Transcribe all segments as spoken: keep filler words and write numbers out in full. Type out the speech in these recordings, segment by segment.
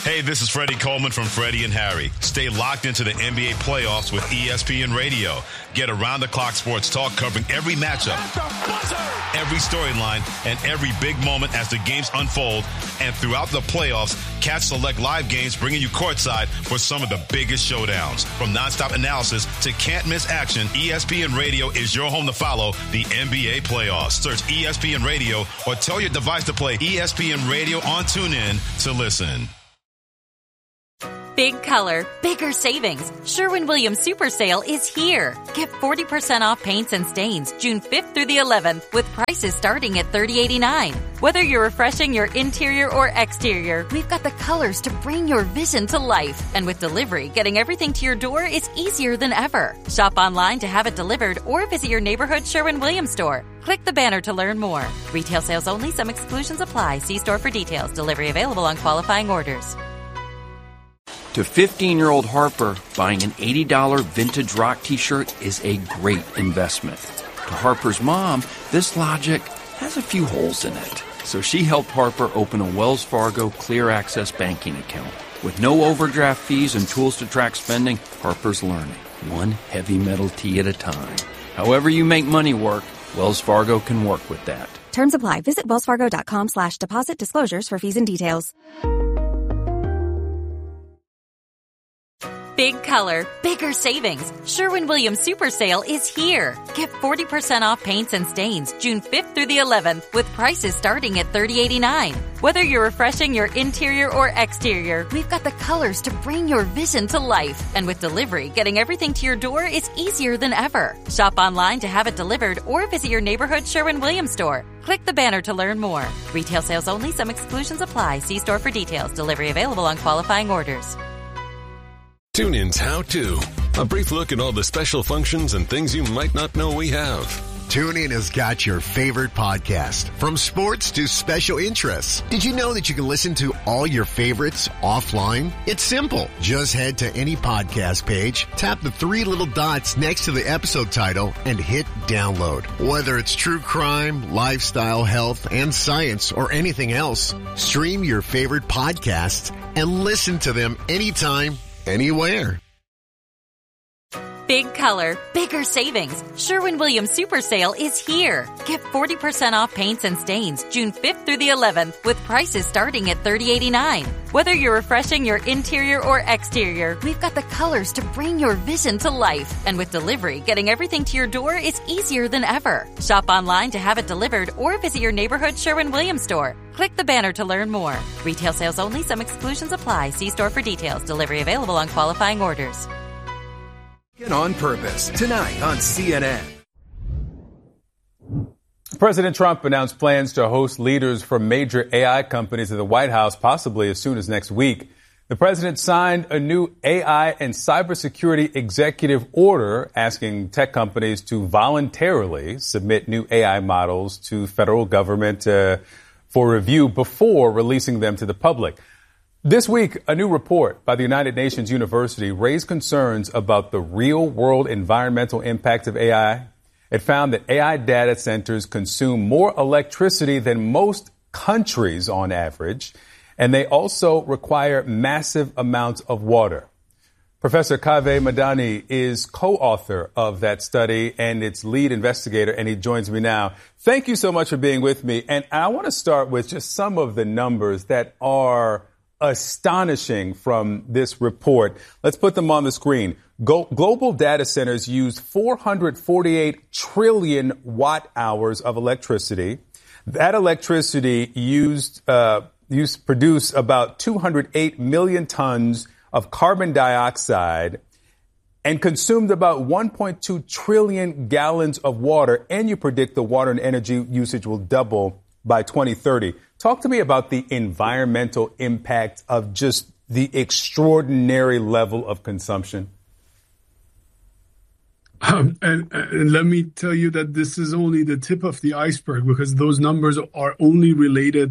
Hey, this is Freddie Coleman from Freddie and Harry. Stay locked into the N B A playoffs with E S P N Radio. Get around-the-clock sports talk covering every matchup, every storyline, and every big moment as the games unfold. And throughout the playoffs, catch select live games bringing you courtside for some of the biggest showdowns. From nonstop analysis to can't-miss action, E S P N Radio is your home to follow the N B A playoffs. Search E S P N Radio or tell your device to play E S P N Radio on TuneIn to listen. Big color, bigger savings. Sherwin-Williams Super Sale is here. Get forty percent off paints and stains June fifth through the eleventh with prices starting at thirty eighty-nine. Whether you're refreshing your interior or exterior, we've got the colors to bring your vision to life. And with delivery, getting everything to your door is easier than ever. Shop online to have it delivered or visit your neighborhood Sherwin-Williams store. Click the banner to learn more. Retail sales only. Some exclusions apply. See store for details. Delivery available on qualifying orders. To fifteen-year-old Harper, buying an eighty dollars vintage rock t-shirt is a great investment. To Harper's mom, this logic has a few holes in it. So she helped Harper open a Wells Fargo Clear Access banking account. With no overdraft fees and tools to track spending, Harper's learning, one heavy metal tee at a time. However you make money work, Wells Fargo can work with that. Terms apply. Visit wellsfargo.com slash deposit disclosures for fees and details. Big color, bigger savings. Sherwin-Williams Super Sale is here. Get forty percent off paints and stains June fifth through the eleventh with prices starting at thirty eighty-nine. Whether you're refreshing your interior or exterior, we've got the colors to bring your vision to life. And with delivery, getting everything to your door is easier than ever. Shop online to have it delivered or visit your neighborhood Sherwin-Williams store. Click the banner to learn more. Retail sales only. Some exclusions apply. See store for details. Delivery available on qualifying orders. TuneIn's How To. A brief look at all the special functions and things you might not know we have. TuneIn has got your favorite podcast, from sports to special interests. Did you know that you can listen to all your favorites offline? It's simple. Just head to any podcast page, tap the three little dots next to the episode title, and hit download. Whether it's true crime, lifestyle, health, and science, or anything else, stream your favorite podcasts and listen to them anytime, anywhere. Big color, bigger savings. Sherwin-Williams Super Sale is here. Get forty percent off paints and stains June fifth through the eleventh with prices starting at thirty eighty-nine. Whether you're refreshing your interior or exterior, we've got the colors to bring your vision to life. And with delivery, getting everything to your door is easier than ever. Shop online to have it delivered or visit your neighborhood Sherwin-Williams store. Click the banner to learn more. Retail sales only. Some exclusions apply. See store for details. Delivery available on qualifying orders. On Purpose, tonight on C N N. President Trump announced plans to host leaders from major A I companies at the White House, possibly as soon as next week. The president signed a new A I and cybersecurity executive order asking tech companies to voluntarily submit new A I models to federal government uh, for review before releasing them to the public. This week, a new report by the United Nations University raised concerns about the real-world environmental impact of A I. It found that A I data centers consume more electricity than most countries on average, and they also require massive amounts of water. Professor Kaveh Madani is co-author of that study and its lead investigator, and he joins me now. Thank you so much for being with me. And I want to start with just some of the numbers that are astonishing from this report. Let's put them on the screen. Go- global data centers use four hundred forty-eight trillion watt hours of electricity. That electricity used, uh, used produce about two hundred eight million tons of carbon dioxide and consumed about one point two trillion gallons of water. And you predict the water and energy usage will double by twenty thirty. Talk to me about the environmental impact of just the extraordinary level of consumption. Um, and, and let me tell you that this is only the tip of the iceberg, because those numbers are only related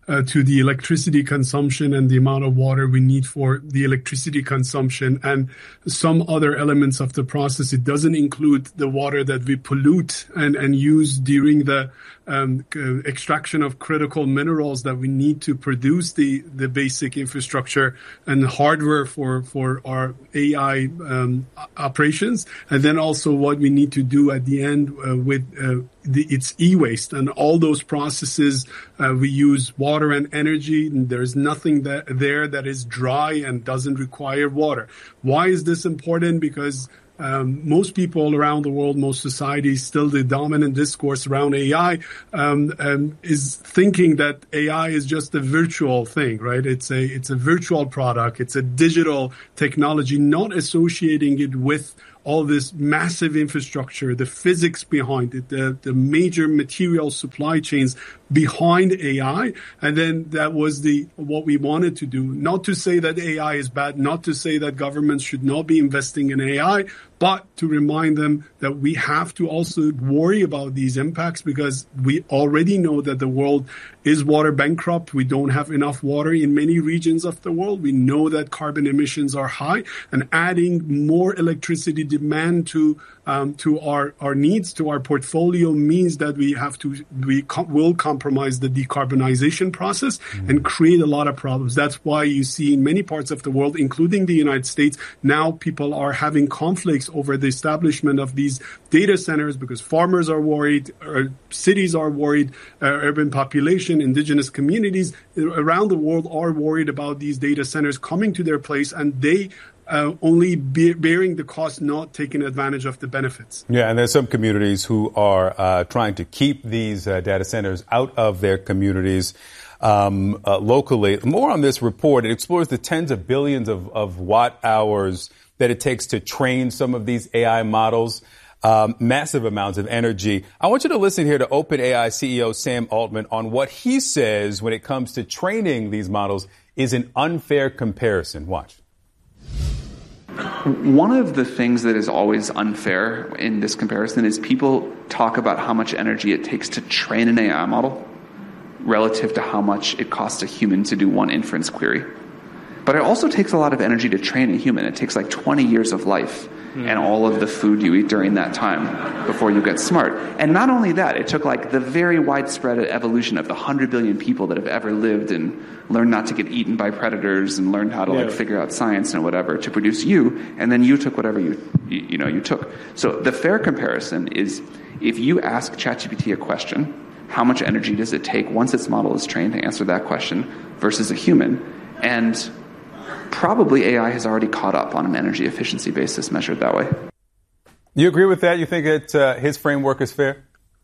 uh, to the electricity consumption and the amount of water we need for the electricity consumption and some other elements of the process. It doesn't include the water that we pollute and, and use during the um, uh, extraction of critical minerals that we need to produce the, the basic infrastructure and hardware for, for our A I um, operations. And then also what we need to do at the end uh, with uh, the, its e-waste and all those processes. Uh, we use water and energy, and there's nothing that, there that is dry and doesn't require water. Why is this important? Because Um, most people around the world, most societies, still the dominant discourse around A I um, um, is thinking that A I is just a virtual thing, right? It's a it's a virtual product. It's a digital technology, not associating it with all this massive infrastructure, the physics behind it, the, the major material supply chains behind A I. And then that was the what we wanted to do. Not to say that A I is bad, not to say that governments should not be investing in A I, but to remind them that we have to also worry about these impacts because we already know that the world is water bankrupt. We don't have enough water in many regions of the world. We know that carbon emissions are high, and adding more electricity demand to um, to our, our needs, to our portfolio, means that we have to we com- will compromise the decarbonization process mm. and create a lot of problems. That's why you see in many parts of the world, including the United States, now people are having conflicts over the establishment of these data centers because farmers are worried, or cities are worried, uh, urban population, indigenous communities around the world are worried about these data centers coming to their place, and they Uh, only be- bearing the cost, not taking advantage of the benefits. Yeah, and there's some communities who are uh, trying to keep these uh, data centers out of their communities um, uh, locally. More on this report. It explores the tens of billions of, of watt hours that it takes to train some of these A I models. Um, massive amounts of energy. I want you to listen here to OpenAI C E O Sam Altman on what he says when it comes to training these models is an unfair comparison. Watch. One of the things that is always unfair in this comparison is people talk about how much energy it takes to train an A I model relative to how much it costs a human to do one inference query. But it also takes a lot of energy to train a human. It takes like twenty years of life mm. and all of the food you eat during that time before you get smart. And not only that, it took like the very widespread evolution of the one hundred billion people that have ever lived and learned not to get eaten by predators and learned how to yeah. like figure out science and whatever to produce you. And then you took whatever you, you, you know, you took. So the fair comparison is if you ask ChatGPT a question, how much energy does it take once its model is trained to answer that question versus a human? And probably A I has already caught up on an energy efficiency basis measured that way. You agree with that? You think that uh, his framework is fair?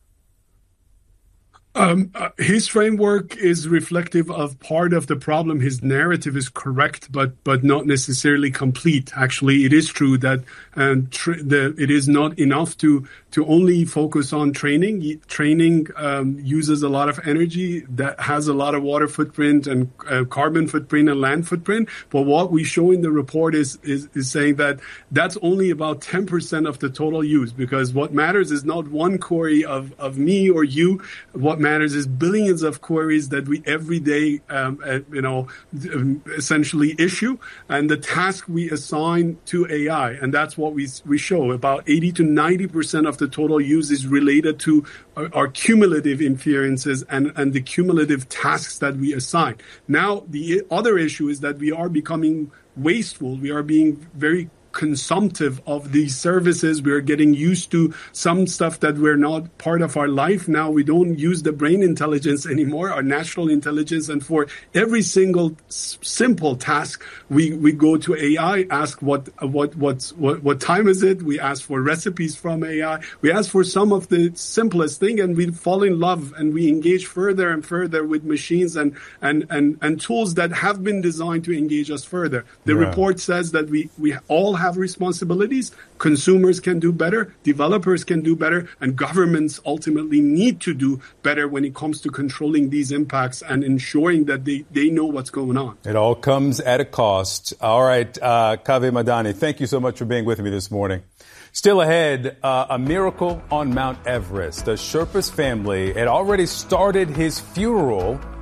Um, uh, his framework is reflective of part of the problem. His narrative is correct, but but not necessarily complete. Actually, it is true that um, tr- the, it is not enough to to only focus on training. Training um, uses a lot of energy, that has a lot of water footprint and uh, carbon footprint and land footprint. But what we show in the report is is, is saying that that's only about ten percent of the total use, because what matters is not one query of, of me or you. What matters is billions of queries that we every day, um, uh, you know, essentially issue, and the task we assign to A I, and that's what we we show. About eighty to ninety percent of the total use is related to our, our cumulative inferences and and the cumulative tasks that we assign. Now, the other issue is that we are becoming wasteful. We are being very consumptive of these services. We're getting used to some stuff that we're not part of our life. Now we don't use the brain intelligence anymore, our natural intelligence. And for every single s- simple task, we, we go to A I, ask what, what, what's, what, what time is it? We ask for recipes from A I. We ask for some of the simplest thing, and we fall in love and we engage further and further with machines and, and, and, and tools that have been designed to engage us further. The yeah. report says that we, we all have responsibilities. Consumers can do better, developers can do better, and governments ultimately need to do better when it comes to controlling these impacts and ensuring that they, they know what's going on. It all comes at a cost. All right, uh, Kaveh Madani, thank you so much for being with me this morning. Still ahead, uh, a miracle on Mount Everest. The Sherpa's family had already started his funeral,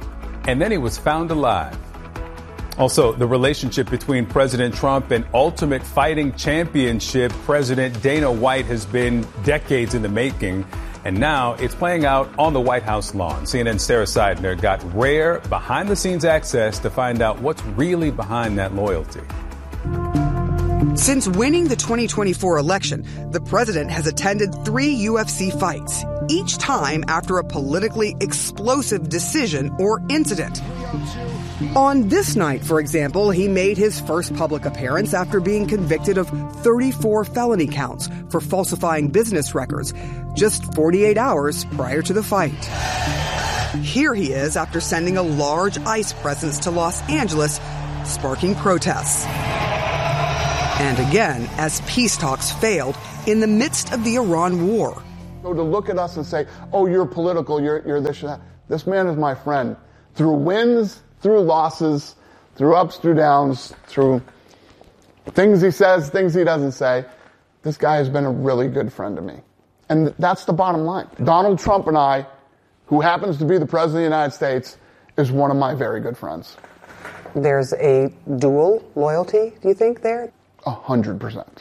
and then he was found alive. Also, the relationship between President Trump and Ultimate Fighting Championship President Dana White has been decades in the making, and now it's playing out on the White House lawn. C N N's Sarah Seidner got rare behind-the-scenes access to find out what's really behind that loyalty. Since winning the twenty twenty-four election, the president has attended three U F C fights, each time after a politically explosive decision or incident. On this night, for example, he made his first public appearance after being convicted of thirty-four felony counts for falsifying business records just forty-eight hours prior to the fight. Here he is after sending a large ICE presence to Los Angeles, sparking protests. And again, as peace talks failed in the midst of the Iran war. So to look at us and say, oh, you're political, you're, you're this, that. This man is my friend. Through wins, through losses, through ups, through downs, through things he says, things he doesn't say, this guy has been a really good friend to me. And that's the bottom line. Donald Trump and I, who happens to be the President of the United States, is one of my very good friends. There's a dual loyalty, do you think, there? A hundred percent.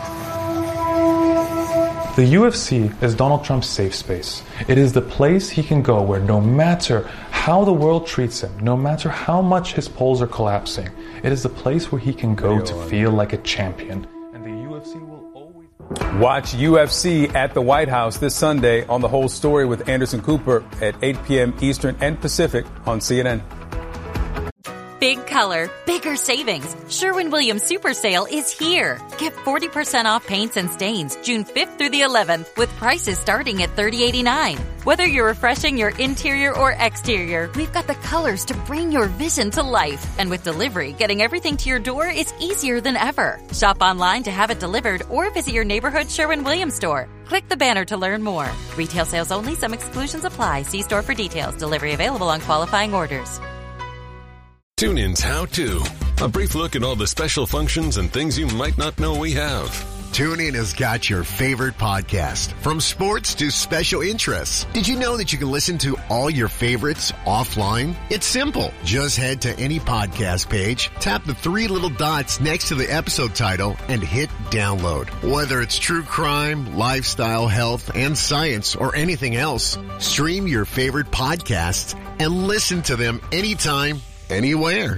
The U F C is Donald Trump's safe space. It is the place he can go where no matter how the world treats him, no matter how much his polls are collapsing, it is the place where he can go to feel like a champion. And the U F C will always... Watch U F C at the White House this Sunday on The Whole Story with Anderson Cooper at eight p.m. Eastern and Pacific on C N N. Big color, bigger savings. Sherwin-Williams Super Sale is here. Get forty percent off paints and stains June fifth through the eleventh with prices starting at thirty eighty-nine. Whether you're refreshing your interior or exterior, we've got the colors to bring your vision to life. And with delivery, getting everything to your door is easier than ever. Shop online to have it delivered or visit your neighborhood Sherwin-Williams store. Click the banner to learn more. Retail sales only. Some exclusions apply. See store for details. Delivery available on qualifying orders. TuneIn's How To. A brief look at all the special functions and things you might not know we have. TuneIn has got your favorite podcast, from sports to special interests. Did you know that you can listen to all your favorites offline? It's simple. Just head to any podcast page, tap the three little dots next to the episode title, and hit download. Whether it's true crime, lifestyle, health, and science, or anything else, stream your favorite podcasts and listen to them anytime, anywhere.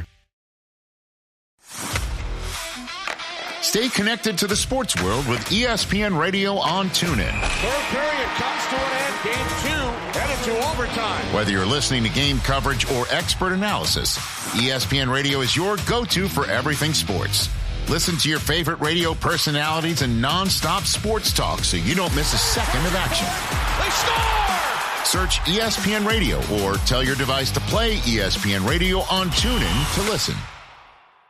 Stay connected to the sports world with E S P N Radio on TuneIn. Third period comes to an end. Game two headed to overtime. Whether you're listening to game coverage or expert analysis, E S P N Radio is your go-to for everything sports. Listen to your favorite radio personalities and non-stop sports talk so you don't miss a second of action. They score! Search E S P N Radio or tell your device to play E S P N Radio on TuneIn to listen.